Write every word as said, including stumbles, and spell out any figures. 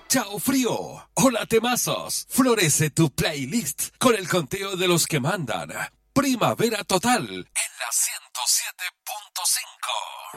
Chao frío. Hola temazos. Florece tu playlist con el conteo de los que mandan. Primavera total en la ciento siete punto cinco.